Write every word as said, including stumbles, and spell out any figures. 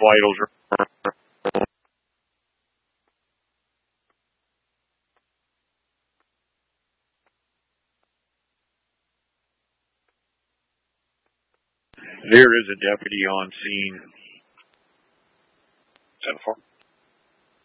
vitals are. There is a deputy on scene. ten four.